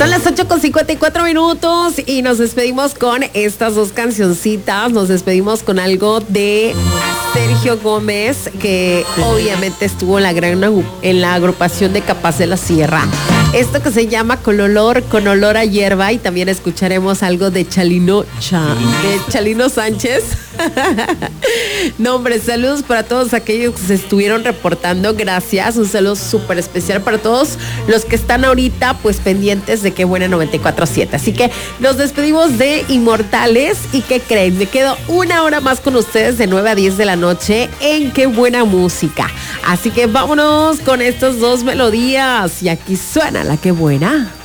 Son las 8:54 y nos despedimos con estas dos cancioncitas. Nos despedimos con algo de Sergio Gómez, que obviamente estuvo en la agrupación de Capaz de la Sierra. Esto que se llama con olor a hierba, y también escucharemos algo de Chalino Sánchez. No, hombre, saludos para todos aquellos que se estuvieron reportando. Gracias, un saludo súper especial para todos los que están ahorita pues pendientes de Qué Buena 94.7. Así que nos despedimos de Inmortales. ¿Y qué creen? Me quedo una hora más con ustedes de 9 a 10 de la noche en Qué Buena Música. Así que vámonos con estas dos melodías, y aquí suena la Qué Buena.